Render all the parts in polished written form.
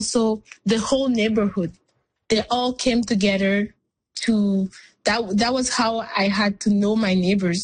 So the whole neighborhood, they all came together to that was how I had to know my neighbors.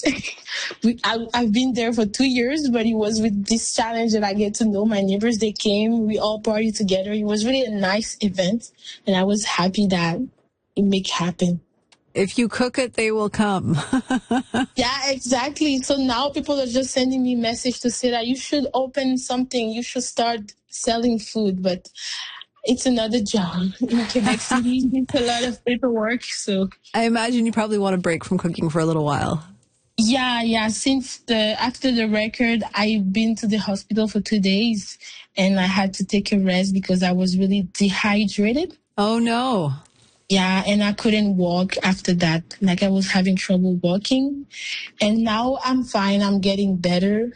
I've been there for 2 years, but it was with this challenge that I get to know my neighbors. They came, we all partied together. It was really a nice event, and I was happy that it make happen. If you cook it, they will come. Yeah, exactly. So now people are just sending me message to say that you should open something, you should start selling food, but it's another job in Quebec City. It's a lot of paperwork. So I imagine you probably want a break from cooking for a little while. Yeah. Since after the record, I've been to the hospital for 2 days, and I had to take a rest because I was really dehydrated. Oh no. Yeah, and I couldn't walk after that. Like, I was having trouble walking, and now I'm fine. I'm getting better,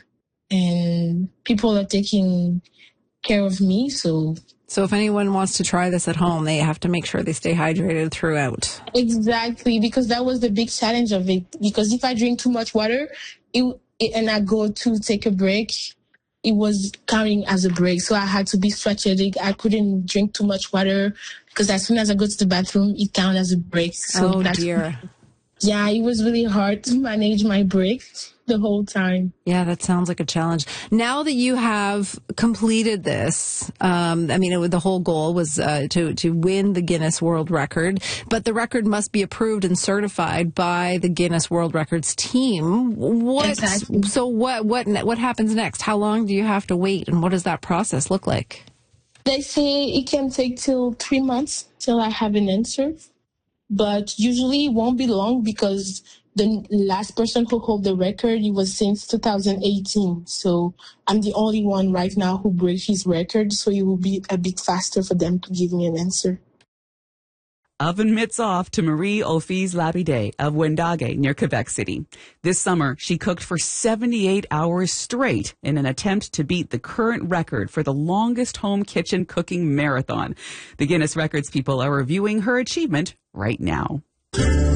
and people are taking care of me. So if anyone wants to try this at home, they have to make sure they stay hydrated throughout. Exactly, because that was the big challenge of it. Because if I drink too much water, and I go to take a break, it was counting as a break. So I had to be strategic. I couldn't drink too much water because as soon as I go to the bathroom, it counts as a break. So oh dear. Yeah, it was really hard to manage my break the whole time. Yeah, that sounds like a challenge. Now that you have completed this, the whole goal was to win the Guinness World Record, but the record must be approved and certified by the Guinness World Records team. Exactly. So what happens next? How long do you have to wait, and what does that process look like? They say it can take till 3 months till I have an answer. But usually it won't be long because the last person who hold the record, it was since 2018. So I'm the only one right now who breaks his record. So it will be a bit faster for them to give me an answer. Oven mitts off to Marie Office Labide of Wendage near Quebec City. This summer, she cooked for 78 hours straight in an attempt to beat the current record for the longest home kitchen cooking marathon. The Guinness Records people are reviewing her achievement right now.